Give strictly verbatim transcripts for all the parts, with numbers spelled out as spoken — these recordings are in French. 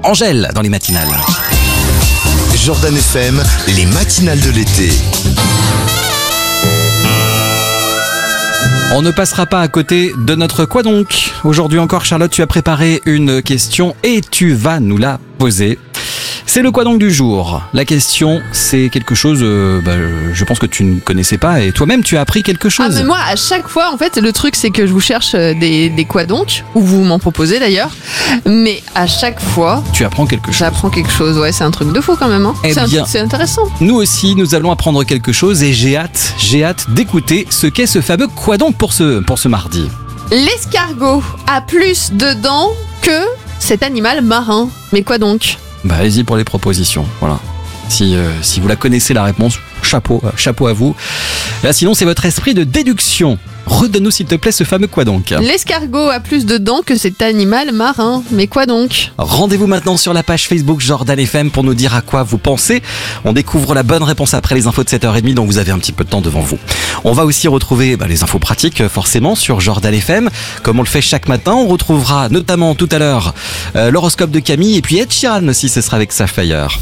Angèle dans les matinales. Jordan F M, les matinales de l'été. On ne passera pas à côté de notre quoi donc. Aujourd'hui encore, Charlotte, tu as préparé une question et tu vas nous la poser. C'est le quoi donc du jour. La question, c'est quelque chose, euh, bah, je pense que tu ne connaissais pas et toi-même tu as appris quelque chose. Ah mais moi à chaque fois en fait le truc c'est que je vous cherche des, des quoi donc, ou vous m'en proposez d'ailleurs, mais à chaque fois Tu apprends quelque chose. j'apprends quelque chose, ouais c'est un truc de fou quand même hein. Eh c'est, bien. un- c'est intéressant. Nous aussi, nous allons apprendre quelque chose et j'ai hâte, j'ai hâte d'écouter ce qu'est ce fameux quoi donc pour ce, pour ce mardi. L'escargot a plus de dents que cet animal marin, mais quoi donc? Bah allez-y pour les propositions, voilà. Si, euh, si vous la connaissez la réponse, chapeau, euh, chapeau à vous. Là sinon c'est votre esprit de déduction. Redonne-nous s'il te plaît ce fameux quoi donc. L'escargot a plus de dents que cet animal marin, mais quoi donc? Rendez-vous maintenant sur la page Facebook Jordan F M pour nous dire à quoi vous pensez. On découvre la bonne réponse après les infos de sept heures trente, donc vous avez un petit peu de temps devant vous. On va aussi retrouver bah, les infos pratiques forcément sur Jordan F M, comme on le fait chaque matin. On retrouvera notamment tout à l'heure euh, l'horoscope de Camille et puis Ed Sheeran aussi, ce sera avec Sapphire.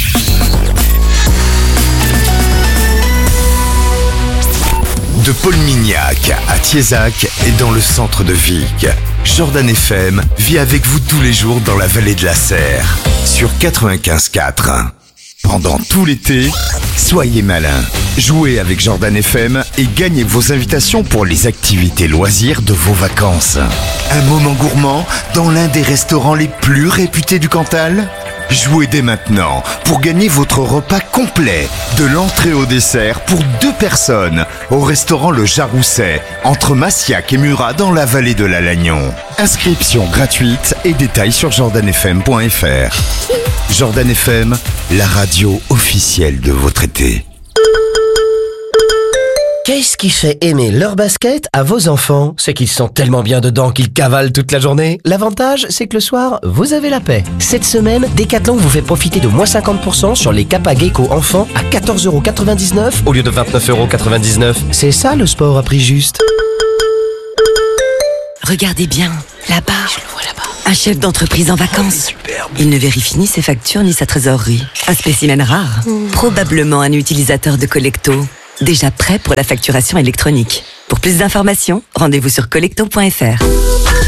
De Paul-Mignac à Thiézac et dans le centre de Vic, Jordan F M vit avec vous tous les jours dans la vallée de la Serre, sur quatre-vingt-quinze quatre. Pendant tout l'été, soyez malins. Jouez avec Jordan F M et gagnez vos invitations pour les activités loisirs de vos vacances. Un moment gourmand dans l'un des restaurants les plus réputés du Cantal ? Jouez dès maintenant pour gagner votre repas complet, de l'entrée au dessert pour deux personnes, au restaurant Le Jarousset, entre Massiac et Murat dans la vallée de la Lagnon. Inscription gratuite et détails sur jordan f m point f r. Jordan F M, la radio officielle de votre été. Qu'est-ce qui fait aimer leur basket à vos enfants? C'est qu'ils sont tellement bien dedans qu'ils cavalent toute la journée. L'avantage, c'est que le soir, vous avez la paix. Cette semaine, Decathlon vous fait profiter de moins cinquante pour cent sur les Kappa Gecko enfants à quatorze euros quatre-vingt-dix-neuf au lieu de vingt-neuf euros quatre-vingt-dix-neuf. C'est ça le sport à prix juste. Regardez bien, là-bas. Je le vois là-bas. Un chef d'entreprise en vacances. Il ne vérifie ni ses factures ni sa trésorerie. Un spécimen rare. Probablement un utilisateur de Collecto. Déjà prêt pour la facturation électronique. Pour plus d'informations, rendez-vous sur collecto point f r.